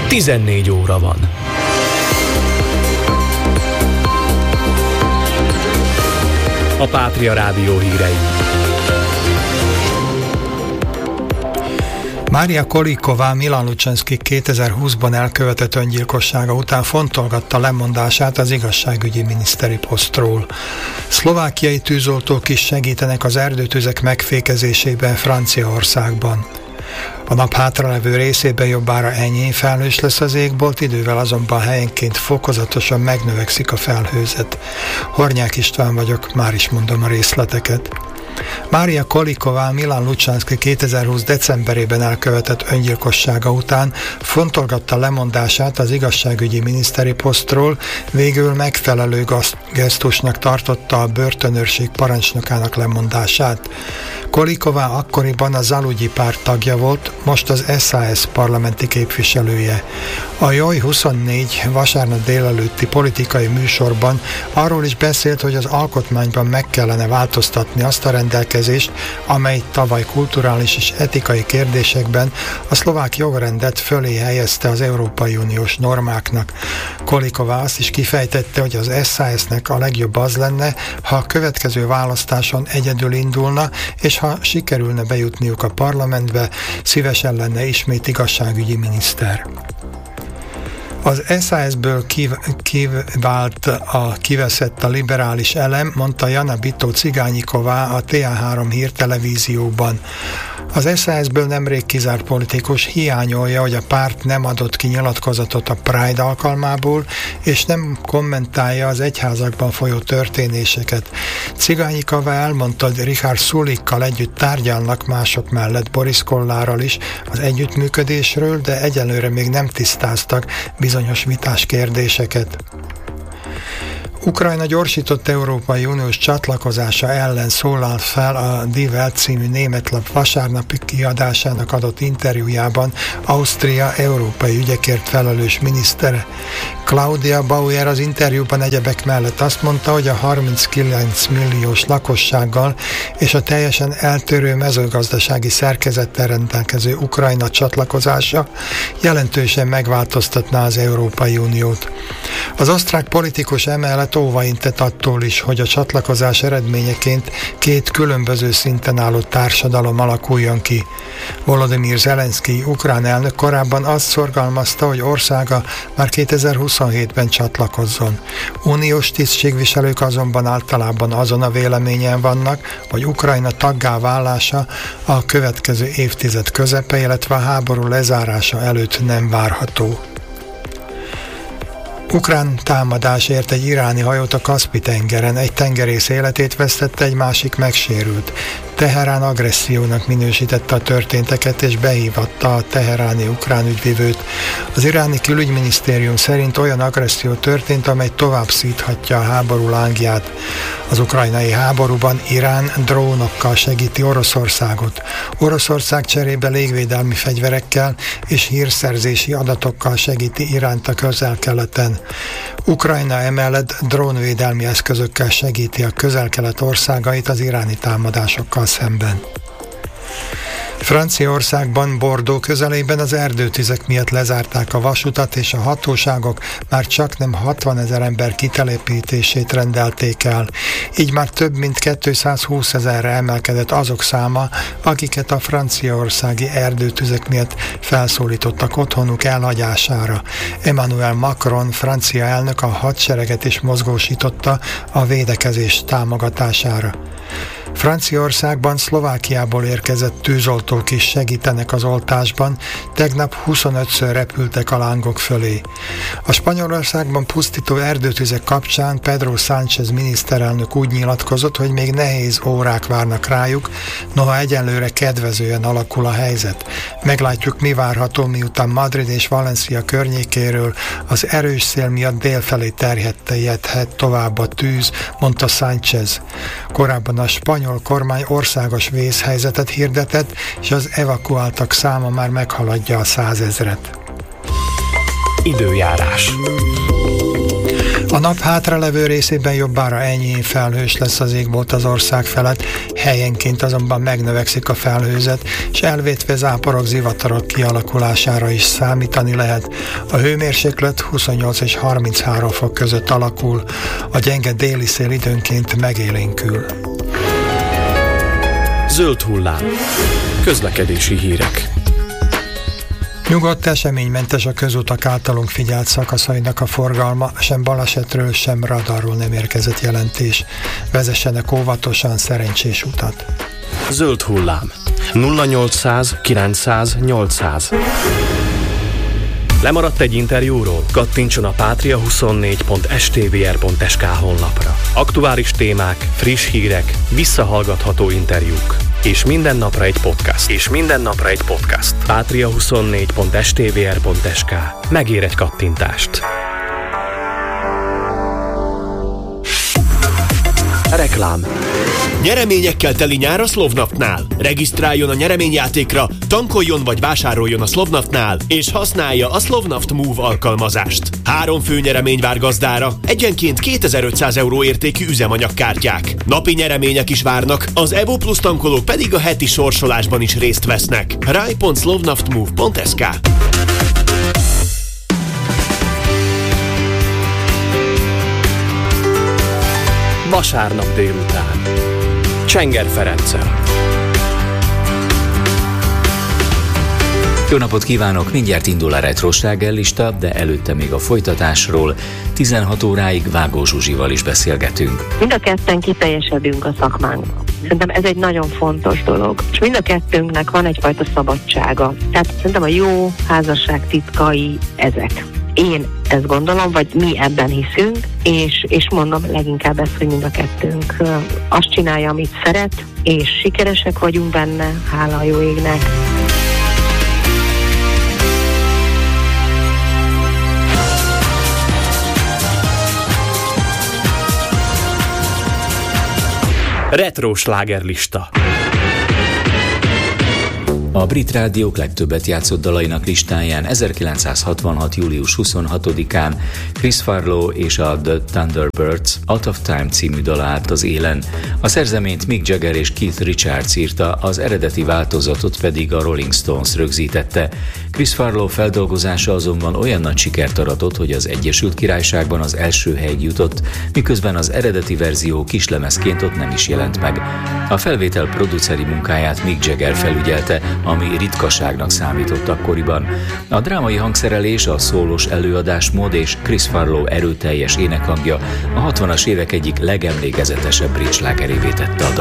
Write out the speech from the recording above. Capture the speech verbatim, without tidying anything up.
tizennégy óra van. A Pátria Rádió hírei. Mária Kolíková Milan Lučenszki kétezer-húszban elkövetett öngyilkossága után fontolgatta lemondását az igazságügyi miniszteri posztról. Szlovákiai tűzoltók is segítenek az erdőtüzek megfékezésében Franciaországban. A nap hátralevő részében jobbára enyhén felhős lesz az égbolt, idővel azonban helyenként fokozatosan megnövekszik a felhőzet. Hornyák István vagyok, már is mondom a részleteket. Mária Kolíková Milan Lučenszki kétezer-húsz decemberében elkövetett öngyilkossága után fontolgatta lemondását az igazságügyi miniszteri posztról, végül megfelelő gesztusnak tartotta a börtönőrség parancsnokának lemondását. Kolíková akkoriban a Zalugyi párt tagja volt, most az es zé es parlamenti képviselője. A Joj huszonnégy vasárnap délelőtti politikai műsorban arról is beszélt, hogy az alkotmányban meg kellene változtatni azt a rendelkezést, amely tavaly kulturális és etikai kérdésekben a szlovák jogrendet fölé helyezte az Európai Uniós normáknak. Kolíková azt is kifejtette, hogy az es zé es-nek a legjobb az lenne, ha a következő választáson egyedül indulna, és ha sikerülne bejutniuk a parlamentbe, szívesen lenne ismét igazságügyi miniszter. Az es zé es-ből kivált a kiveszett a liberális elem, mondta Jana Bitó Cigányiková a té á három hírtelevízióban. Az es zé es-ből nemrég kizárt politikus hiányolja, hogy a párt nem adott ki nyilatkozatot a Pride alkalmából, és nem kommentálja az egyházakban folyó történéseket. Cigányiková elmondta, hogy Richard Sulikkal együtt tárgyalnak mások mellett Boris Kollárral is az együttműködésről, de egyelőre még nem tisztáztak bizonyos vitás kérdéseket. Ukrajna gyorsított Európai Uniós csatlakozása ellen szólal fel a Die Welt című német lap vasárnapi kiadásának adott interjújában Ausztria európai ügyekért felelős minisztere. Claudia Bauer az interjúban egyebek mellett azt mondta, hogy a harminckilenc milliós lakossággal és a teljesen eltérő mezőgazdasági szerkezettel rendelkező Ukrajna csatlakozása jelentősen megváltoztatná az Európai Uniót. Az osztrák politikus emellett óvaintett attól is, hogy a csatlakozás eredményeként két különböző szinten álló társadalom alakuljon ki. Volodymyr Zelenszky ukrán elnök korábban azt szorgalmazta, hogy országa már kétezer-huszonhétben csatlakozzon. Uniós tisztségviselők azonban általában azon a véleményen vannak, hogy Ukrajna taggá válása a következő évtized közepe, illetve a háború lezárása előtt nem várható. Ukrán támadás ért egy iráni hajót a Kaszpi-tengeren, egy tengerész életét vesztette, egy másik megsérült. Teherán agressziónak minősítette a történteket és behívatta a teheráni ukrán ügyvivőt. Az iráni külügyminisztérium szerint olyan agresszió történt, amely tovább szíthatja a háború lángját. Az ukrajnai háborúban Irán drónokkal segíti Oroszországot. Oroszország cserébe légvédelmi fegyverekkel és hírszerzési adatokkal segíti Iránt a Közel-Keleten. Ukrajna emellett drónvédelmi eszközökkel segíti a Közel-Kelet országait az iráni támadásokkal szemben. Franciaországban Bordeaux közelében az erdőtüzek miatt lezárták a vasutat, és a hatóságok már csaknem hatvanezer ember kitelepítését rendelték el. Így már több mint kétszázhúszezerre emelkedett azok száma, akiket a franciaországi erdőtüzek miatt felszólítottak otthonuk elhagyására. Emmanuel Macron, francia elnök, a hadsereget is mozgósította a védekezés támogatására. Franciaországban Szlovákiából érkezett tűzoltók is segítenek az oltásban, tegnap huszonötször repültek a lángok fölé. A Spanyolországban pusztító erdőtüzek kapcsán Pedro Sánchez miniszterelnök úgy nyilatkozott, hogy még nehéz órák várnak rájuk, noha egyenlőre kedvezően alakul a helyzet. Meglátjuk, mi várható, miután Madrid és Valencia környékéről az erős szél miatt délfelé terjedhet tovább a tűz, mondta Sánchez. Korábban a spanyol kormány országos vészhelyzetet hirdetett, és az evakuáltak száma már meghaladja a százezret. Időjárás. A nap hátralevő részében jobbára enyhén felhős lesz az égbolt az ország felett, helyenként azonban megnövekszik a felhőzet, és elvétve záporok, zivatarok kialakulására is számítani lehet. A hőmérséklet huszonnyolc és harminchárom fok között alakul, a gyenge déli szél időnként megélénkül. Zöld hullám. Közlekedési hírek. Nyugodt, eseménymentes a közutak általunk figyelt szakaszainak a forgalma, sem balesetről, sem radarról nem érkezett jelentés. Vezessenek óvatosan, szerencsés utat. Zöld hullám. nulla nyolcszáz kilencszáz nyolcszáz. Lemaradt egy interjúról? Kattintson a patria huszonnégy pont s t v r pont s k honlapra. Aktuális témák, friss hírek, visszahallgatható interjúk. És minden napra egy podcast. És minden napra egy podcast. patria huszonnégy pont s t v r pont s k. Megér egy kattintást. Reklám. Nyereményekkel teli nyár a Slovnaftnál. Regisztráljon a nyereményjátékra, tankoljon vagy vásároljon a Slovnaftnál, és használja a Slovnaft Move alkalmazást. Három fő nyeremény vár gazdára, egyenként kétezer-ötszáz euró értékű üzemanyagkártyák. Napi nyeremények is várnak, az Evo Plus tankolók pedig a heti sorsolásban is részt vesznek. raj pont slovnaftmove pont s k. Vasárnap délután. Csenger Ferenccel. Jó napot kívánok! Mindjárt indul a Retro Slágerlista, de előtte még a folytatásról. tizenhat óráig Vágó Zsuzsival is beszélgetünk. Mind a ketten kiteljesedünk a szakmánkban. Szerintem ez egy nagyon fontos dolog. És mind a kettőnknek van egyfajta szabadsága. Tehát szerintem a jó házasság titkai ezek. Én ezt gondolom, vagy mi ebben hiszünk, és, és mondom leginkább ezt, hogy mind a kettőnk azt csinálja, amit szeret, és sikeresek vagyunk benne, hála a jó égnek. Retro Slágerlista. A brit rádiók legtöbbet játszott dalainak listáján ezerkilencszázhatvanhat. július huszonhatodikán Chris Farlow és a The Thunderbirds Out of Time című dala állt az élen. A szerzeményt Mick Jagger és Keith Richards írta, az eredeti változatot pedig a Rolling Stones rögzítette. Chris Farlow feldolgozása azonban olyan nagy sikert aratott, hogy az Egyesült Királyságban az első helyig jutott, miközben az eredeti verzió kislemezként ott nem is jelent meg. A felvétel produceri munkáját Mick Jagger felügyelte, ami ritkaságnak számított akkoriban. A drámai hangszerelés, a szólós előadásmód és Chris Farlow erőteljes énekhangja a hatvanas évek egyik legemlékezetesebb brit slágerévé tette a